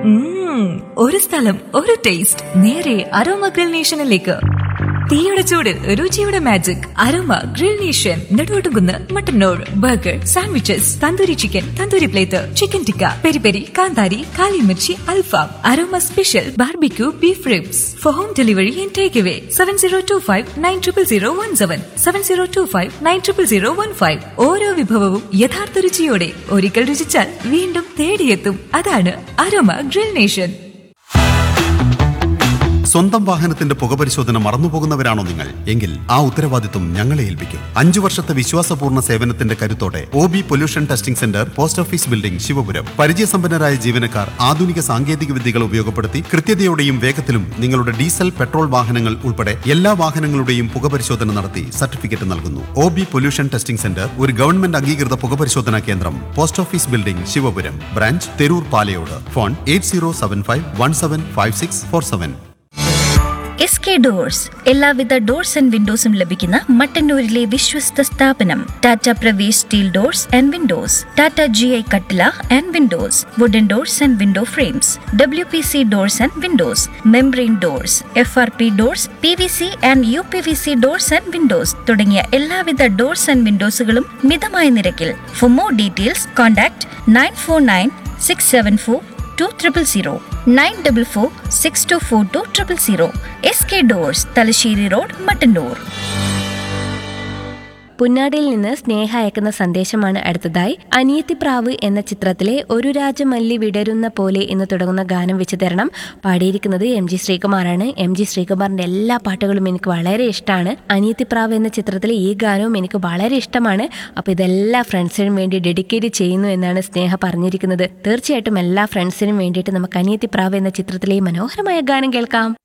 ഒരു സ്ഥലം, ഒരു ടേസ്റ്റ്, നേരെ അരോമ ഗ്രിൽ നേഷനിലേക്ക്. തീയുടെ ചൂടിൽ രുചിയുടെ magic aroma grill nation. Neduvattukunnu, Mattannur. Burger, sandwiches, tandoori chicken, tandoori plate, chicken tikka, peri peri, കാന്താരി, കാലിമിർച്ചി, അൽഫാം, aroma special barbecue beef ribs. Four home delivery and take away 7025900017, 7025900015. ഓരോ വിഭവവും യഥാർത്ഥ രുചിയോടെ ഒരിക്കൽ രുചിച്ചാൽ വീണ്ടും തേടിയെത്തും. അതാണ് അരോമ ഗ്രിൽ നേഷൻ. സ്വന്തം വാഹനത്തിന്റെ പുകപരിശോധന മറന്നുപോകുന്നവരാണോ നിങ്ങൾ? എങ്കിൽ ആ ഉത്തരവാദിത്വം ഞങ്ങളെ ഏൽപ്പിക്കും. 5 വർഷത്തെ വിശ്വാസപൂർണ്ണ സേവനത്തിന്റെ കരുത്തോടെ OB pollution testing centre, post office building, Sivapuram. പരിചയസമ്പന്നരായ ജീവനക്കാർ ആധുനിക സാങ്കേതിക വിദ്യകൾ ഉപയോഗപ്പെടുത്തി കൃത്യതയോടെയും വേഗത്തിലും നിങ്ങളുടെ ഡീസൽ, പെട്രോൾ വാഹനങ്ങൾ ഉൾപ്പെടെ എല്ലാ വാഹനങ്ങളുടെയും പുകപരിശോധന നടത്തി സർട്ടിഫിക്കറ്റ് നൽകുന്നു. OB പൊല്യൂഷൻ ടെസ്റ്റിംഗ് സെന്റർ ഒരു ഗവൺമെന്റ് അംഗീകൃത പുകപരിശോധനാ കേന്ദ്രം. Post office building, Sivapuram. Branch Theroor Palayode. Phone 8075175647. SK doors എല്ലാവിധ ഡോർസ് ആൻഡ് വിൻഡോസും ലഭിക്കുന്ന മട്ടന്നൂരിലെ വിശ്വസ്ത സ്ഥാപനം. Tata Pravesh steel doors and Windows, Tata GI കട്ടില and Windows, wooden doors and window frames, WPC doors and Windows, membrane doors, FRP doors, PVC and UPVC doors and Windows തുടങ്ങിയ എല്ലാവിധ doors and വിൻഡോസുകളും മിതമായ നിരക്കിൽ. For more details contact 9496742000, 9446242000. SK doors, Thalassery road, Mattannur. പുന്നാടിയിൽ നിന്ന് സ്നേഹ അയക്കുന്ന സന്ദേശമാണ് അടുത്തതായി. അനിയത്തിപ്രാവ് എന്ന ചിത്രത്തിലെ ഒരു രാജമല്ലി വിടരുന്ന പോലെ എന്ന് തുടങ്ങുന്ന ഗാനം വെച്ച് തരണം. പാടിയിരിക്കുന്നത് MG ശ്രീകുമാറാണ്. MG ശ്രീകുമാറിന്റെ എല്ലാ പാട്ടുകളും എനിക്ക് വളരെ ഇഷ്ടമാണ്. അനിയത്തിപ്രാവ് എന്ന ചിത്രത്തിലെ ഈ ഗാനവും എനിക്ക് വളരെ ഇഷ്ടമാണ്. അപ്പോൾ ഇതെല്ലാ ഫ്രണ്ട്സിനും വേണ്ടി ഡെഡിക്കേറ്റ് ചെയ്യുന്നു എന്നാണ് സ്നേഹ പറഞ്ഞിരിക്കുന്നത്. തീർച്ചയായിട്ടും എല്ലാ ഫ്രണ്ട്സിനും വേണ്ടിയിട്ട് നമുക്ക് അനിയത്തിപ്രാവ് എന്ന ചിത്രത്തിലെ മനോഹരമായ ഗാനം കേൾക്കാം.